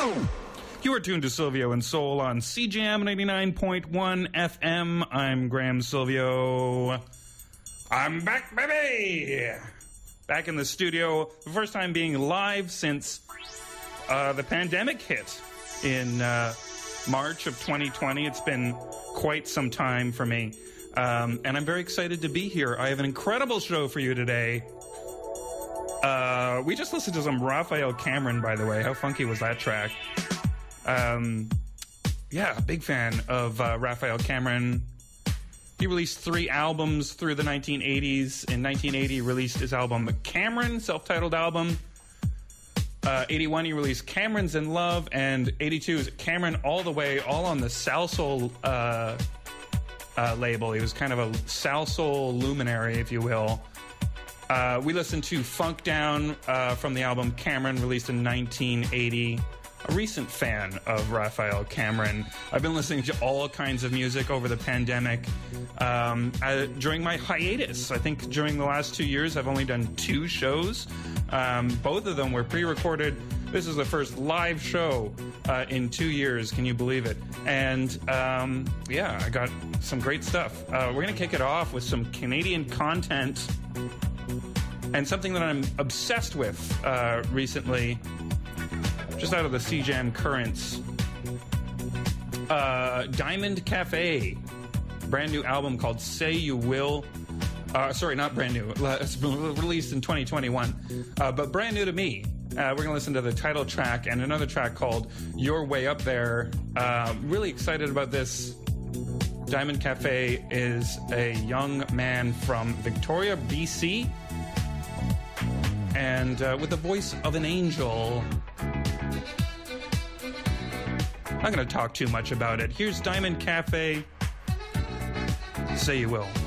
You are tuned to Silvio and Soul on CJM 99.1 FM. I'm Graham Silvio. I'm back, baby! Back in the studio. The first time being live since the pandemic hit in March of 2020. It's been quite some time for me. And I'm very excited to be here. I have an incredible show for you today. We just listened to some Raphael Cameron, by the way. How funky was that track? Yeah, big fan of Raphael Cameron. He released 3 albums through the 1980s. In 1980, he released his album Cameron, self-titled album. 81, he released Cameron's in Love, and 82 is Cameron All the Way, all on the Salsoul label. He was kind of a Salsoul luminary, if you will. We listened to Funk Down from the album Cameron, released in 1980. A recent fan of Raphael Cameron. I've been listening to all kinds of music over the pandemic. During my hiatus, I think during the last 2 years, I've only done 2 shows. Both of them were pre-recorded. This is the first live show in 2 years. Can you believe it? And yeah, I got some great stuff. We're going to kick it off with some Canadian content and something that I'm obsessed with recently. Just out of the CJAM currents. Diamond Cafe. Brand new album called Say You Will. Sorry, not brand new. It's released in 2021. But brand new to me. We're going to listen to the title track and another track called Your Way Up There. Really excited about this. Diamond Cafe is a young man from Victoria, BC. And with the voice of an angel. I'm not going to talk too much about it. Here's Diamond Cafe. Say You Will.